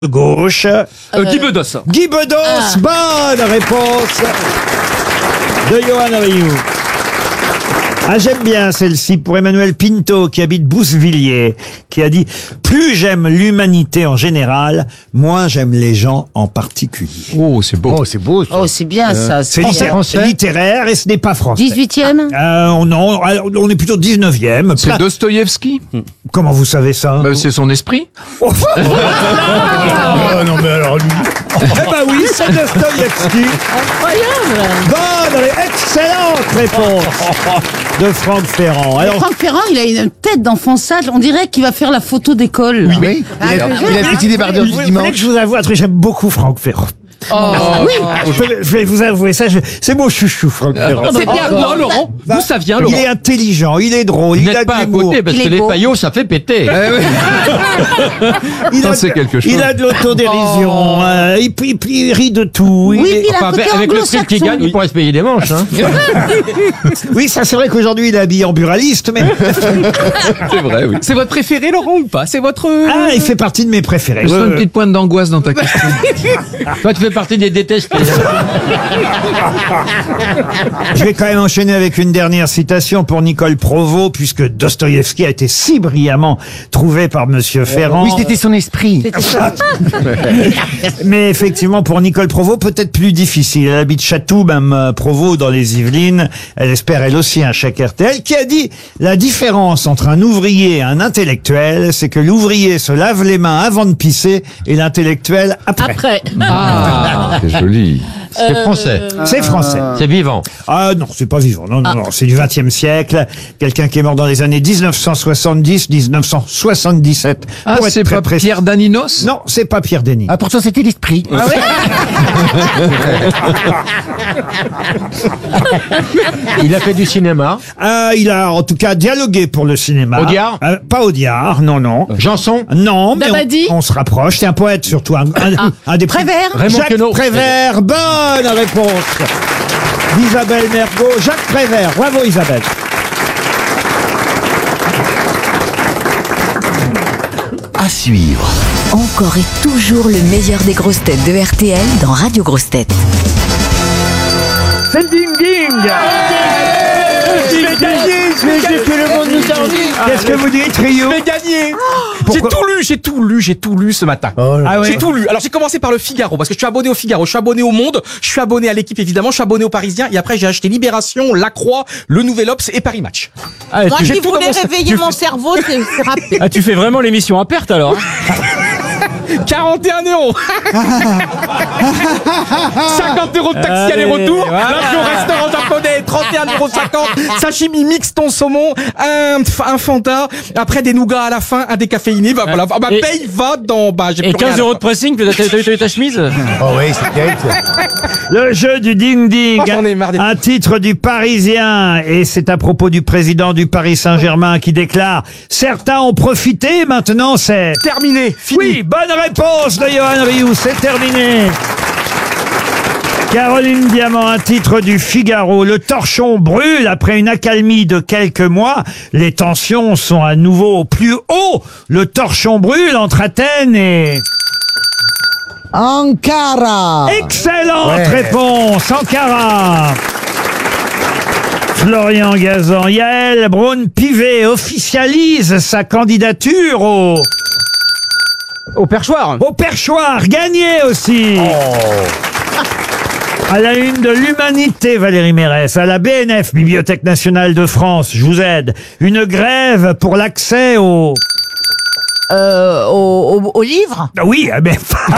gauche. Guy Bedos. Guy Bedos, bonne réponse de Johan Rioux. Ah, j'aime bien celle-ci pour Emmanuel Pinto qui habite Boussvilliers, qui a dit « Plus j'aime l'humanité en général, moins j'aime les gens en particulier. » Oh, c'est beau. Oh, c'est beau, ça. Oh, c'est bien ça. C'est Français littéraire et ce n'est pas français. 18e Non, alors, on est plutôt 19e. C'est Dostoïevski. Comment vous savez ça? Bah, c'est son esprit. Oh, Oh, non, mais alors lui. eh ben oui, c'est Dostoïevski. Incroyable. Bonne et excellente réponse de Franck Ferrand. Alors, Franck Ferrand, il a une tête d'enfant sage. On dirait qu'il va faire la photo d'école. Oui, il a petit débardeur du vous voulez dimanche. que je vous avoue un truc, j'aime beaucoup Franck Ferrand. Je vais vous avouer ça, c'est mon chouchou, Franck Ferrand. C'est bien. Non, Laurent. D'où ça vient, Il Laurent? est intelligent, il est drôle, Vous il a n'êtes de pas à l'humour. côté parce Il que est les beau. paillots, ça fait péter. Il Ça, a, c'est quelque chose. il a de l'autodérision, il rit de tout. Oui, puis il a un Enfin, côté avec le prix qu'il gagne, il pourrait se payer des manches. Hein. Oui, ça c'est vrai qu'aujourd'hui il est habillé en buraliste, mais C'est vrai, oui. C'est votre préféré, Laurent, ou pas? C'est votre... ah, il fait partie de mes préférés. Je sens une petite pointe d'angoisse dans ta question. Toi, tu fais partie des détestés. Je vais quand même enchaîner avec une dernière citation pour Nicole Provost, puisque Dostoïevski a été si brillamment trouvé par Monsieur Ferrand. Oui, c'était son esprit. Mais effectivement, pour Nicole Provost, peut-être plus difficile. Elle habite Chatou, même Provost, dans les Yvelines. Elle espère, elle aussi, un chèque RTL, qui a dit « La différence entre un ouvrier et un intellectuel, c'est que l'ouvrier se lave les mains avant de pisser et l'intellectuel après. » Après. C'est joli. C'est français. C'est français. C'est vivant. Ah non, c'est pas vivant. Non, non, non, c'est du XXe siècle. Quelqu'un qui est mort dans les années 1970-1977. Ah, pour être c'est très pas précis. Pierre Daninos? Non, c'est pas Pierre Denis. Ah, pourtant, c'était l'esprit. Il a fait du cinéma. Ah, il a en tout cas dialogué pour le cinéma. Audiard Pas Audiard, non, non. Janson. Non, mais Dabadi on se rapproche. C'est un poète surtout. Un des Prévert Raymond Jacques Queneau. Prévert, bonne réponse d'Isabelle Mergo. Jacques Prévert, bravo Isabelle. À suivre. Encore et toujours le meilleur des grosses têtes de RTL dans Radio Grosses Têtes. C'est le ding-ding. Qu'est-ce que vous dites, Rio? Je vais gagner. Pourquoi J'ai tout lu ce matin. Ah ouais. J'ai tout lu. Alors j'ai commencé par le Figaro parce que je suis abonné au Figaro, je suis abonné au Monde, je suis abonné à l'Équipe évidemment, je suis abonné au Parisien et après j'ai acheté Libération, La Croix, Le Nouvel Obs et Paris Match. Ah, Moi tu, qui voulais réveiller mon cerveau, c'est rapide. ah, tu fais vraiment l'émission à perte alors. 41 €. 50 € de taxi Allez, aller-retour. voilà. Là, au restaurant japonais, 31,50 €. Sashimi mix ton saumon, un Fanta, après des nougats à la fin, un décaféiné. Bah, voilà. Ma Et- paye va dans, j'ai Et plus rien 15 à la € de pressing, t'as eu ta chemise. Oh, oui, c'est terrible. Le jeu du ding-ding. Oh, j'en ai marre des- Un titre du Parisien. Et c'est à propos du président du Paris Saint-Germain qui déclare « Certains ont profité, maintenant c'est... » Terminé, fini. Oui, bonne réponse de Johan Rioux, c'est terminé. Caroline Diamant, un titre du Figaro. Le torchon brûle après une accalmie de quelques mois. Les tensions sont à nouveau au plus haut. Le torchon brûle entre Athènes et... Ankara. Excellente Ouais. réponse, Ankara. Florian Gazan, Yael Braun-Pivet officialise sa candidature Au perchoir. au perchoir, gagné aussi. À la une de l'Humanité, Valérie Mérès, à la BNF, Bibliothèque nationale de France, je vous aide. Une grève pour l'accès au... Au livre Oui, mais...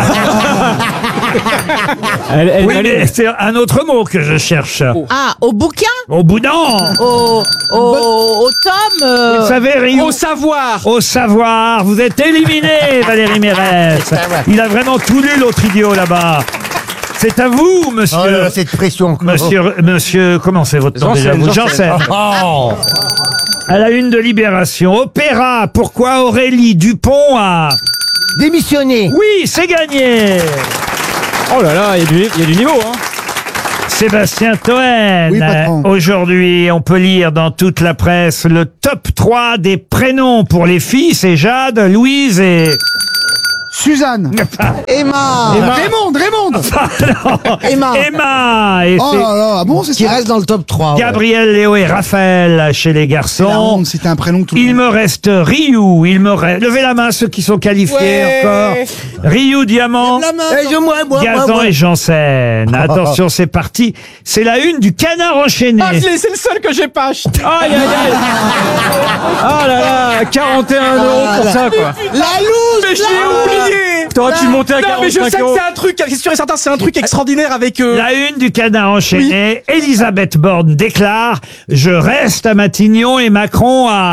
Oui, Elle est- mais c'est un autre mot que je cherche. Ah, au bouquin Au boudin. Au tome Vous savez, Rio, Au savoir. au savoir, vous êtes éliminé, Valérie Mérès. Il a vraiment tout lu, l'autre idiot, là-bas. C'est à vous, monsieur. Oh là là, cette pression. Monsieur, comment c'est votre nom déjà? Janssen. À la une de Libération. Opéra, pourquoi Aurélie Dupont a... Démissionner. Oui, c'est gagné. Oh là là, il y a du niveau, hein. Sébastien Toen. Oui, patron. Aujourd'hui, on peut lire dans toute la presse le top 3 des prénoms pour les filles. C'est Jade, Louise et... Suzanne. Emma. Raymond. Emma. Emma. Et Oh c'est là là, ah bon, c'est Qui ça. reste dans le top 3. Gabriel, Léo et Raphaël chez les C'est la garçons. honte, c'était un prénom tout le Il monde. me reste Ryu, levez la main ceux qui sont qualifiés encore. Ryu, Diamant, Moi. Gazan et Janssen. Attention, c'est parti. C'est la une du Canard enchaîné. Ah, c'est le seul que j'ai pas acheté. Aïe, aïe, aïe. Ah là là, 41 € pour ça, quoi. La loose. Mais j'ai oublié. T'aurais pu monter à Non, mais je 45 sais que €. c'est un truc, c'est sûr et certain, c'est un truc extraordinaire avec... La une du Canard enchaîné. Elisabeth Borne déclare « Je reste à Matignon et Macron à... »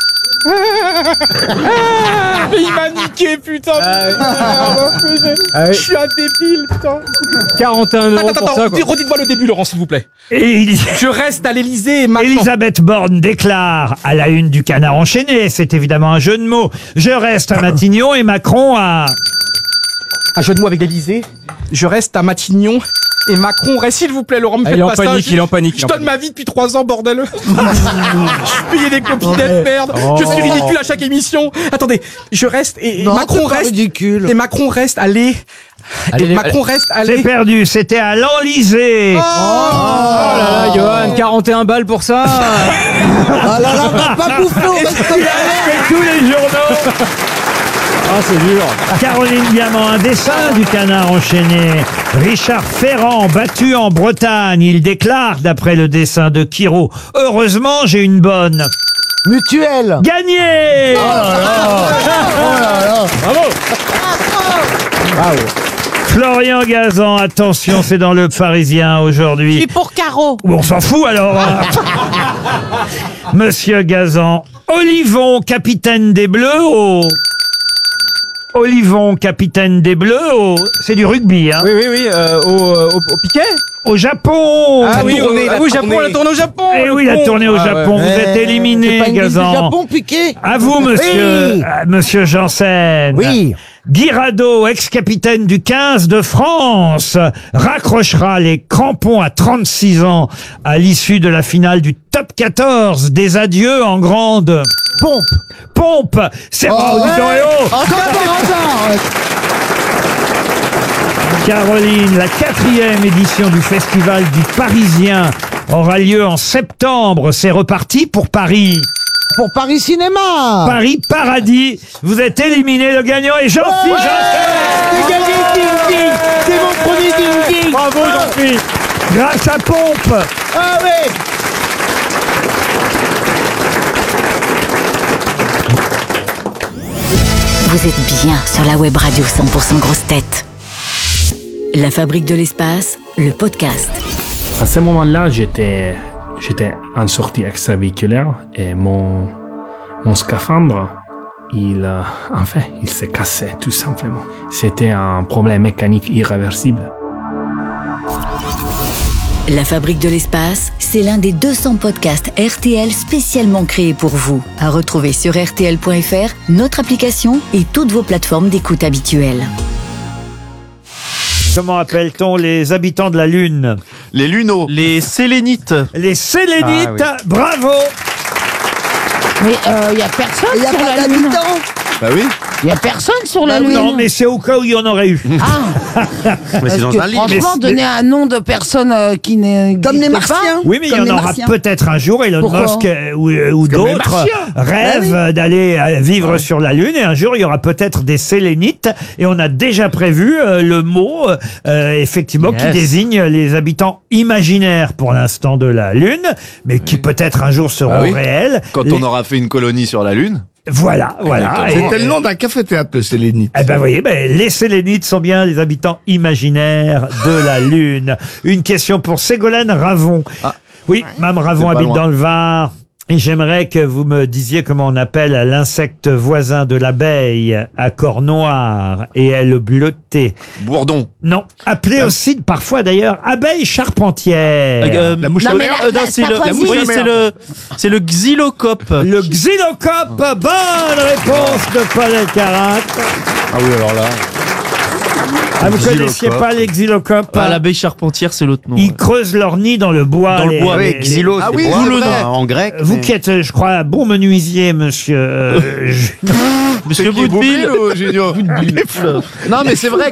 Mais il m'a niqué, putain. Je suis un débile, putain. 41 € pour ça, quoi. Redites-moi le début, Laurent, s'il vous plaît. Et Je reste à l'Élysée et Macron. Elisabeth Borne déclare à la une du Canard enchaîné, c'est évidemment un jeu de mots, je reste à Matignon et Macron à... Un jeu de mots avec l'Élysée. Je reste à Matignon. Et Macron reste, s'il vous plaît, Laurent, me Ah, faites il est en pas ça. panique, il est en panique. Je donne ma vie depuis 3 ans, bordel. Je payais des copinettes, merde. Je suis ridicule à chaque émission. Attendez, je reste et Macron reste. ridicule. Et Macron reste allez. Allez, Macron reste C'est allez. perdu, c'était à l'Enlysée. Oh là là, Johan, 41 balles pour ça. Ah là là, on va pas bouffer, on reste comme ça. Tous les journaux. Ah, c'est dur. Caroline Diamant, un dessin du Canard enchaîné. Richard Ferrand, battu en Bretagne. Il déclare, d'après le dessin de Kiro, « Heureusement, j'ai une bonne. Mutuelle. » Gagné. Florian Gazan, attention, c'est dans le Parisien aujourd'hui. pour Caro. Bon, on s'en fout alors. Hein. Monsieur Gazan, Olivon, capitaine des Bleus au... Olivon, capitaine des Bleus au... C'est du rugby, hein. Oui, au piquet. Au Japon. Ah oui, Japon, la tournée au Japon. Eh oui, la tournée au Japon. Vous êtes éliminé, Gazan. Japon piqué. À vous, monsieur, Oui. Monsieur Janssen. Oui. Guy Rado, ex-capitaine du 15 de France, raccrochera les crampons à 36 ans à l'issue de la finale du top 14 des adieux en grande pompe. C'est pas Caroline, la 4e édition du Festival du Parisien aura lieu en septembre. C'est reparti pour Paris. Pour Paris Cinéma. Paris Paradis. Vous êtes éliminé. Le gagnant est Jean-Philippe Janssen. J'ai gagné, ding ding. C'est mon premier ding ding. Bravo Jean-Philippe. Grâce à Pompe. Ah ouais. Vous êtes bien sur la web radio 100% grosse tête. La Fabrique de l'espace, le podcast. À ce moment-là, j'étais en sortie extravéhiculaire et mon scaphandre, il s'est cassé tout simplement. C'était un problème mécanique irréversible. La Fabrique de l'espace, c'est l'un des 200 podcasts RTL spécialement créés pour vous. À retrouver sur rtl.fr, notre application et toutes vos plateformes d'écoute habituelles. Comment appelle-t-on les habitants de la Lune? Les lunos. Les sélénites. Les Sélénites. Ah, oui. Bravo. Mais il y a personne Il y a sur pas la Lune. d'habitants. Bah oui. Il y a personne sur la Lune. Non, mais c'est au cas où il y en aurait eu. Ah, Mais c'est dans un livre. franchement, Mais- donner un nom de personne qui n'est Comme les Martiens. Oui, mais il y Comme en les aura Martiens. peut-être un jour. Elon Pourquoi Musk ou d'autres rêvent d'aller vivre sur la Lune. Et un jour, il y aura peut-être des Sélénites. Et on a déjà prévu le mot, effectivement, qui désigne les habitants imaginaires pour l'instant de la Lune, mais qui peut-être un jour seront Ah oui. réels. Quand on aura fait une colonie sur la Lune. Voilà. Et- C'était le nom d'un café-théâtre, le Sélénite. Eh ben, vous voyez, les Sélénites sont bien les habitants imaginaires de la Lune. Une question pour Ségolène Ravon. Ah. Oui, Mme Ravon C'est pas habite loin. dans le Var. Et j'aimerais que vous me disiez comment on appelle l'insecte voisin de l'abeille à corps noir et aile bleutée. Bourdon. Non, appelé aussi parfois d'ailleurs abeille charpentière. La mouche Non, à mais mer. la c'est le, Sarkozy. oui, c'est le xylocope. Le xylocope. Bonne réponse de Paul Elkarat. Ah oui, alors là. Ah, vous connaissiez pas les xylocopes? Ah, l'abeille charpentière, c'est l'autre nom. Ils creusent leur nid dans le bois. Dans le bois, les- xylo, les- c'est oui, bois, c'est vrai. en grec. Vous qui êtes, je crois, un bon menuisier, monsieur. Monsieur Boudeville. Junio. Non, mais c'est vrai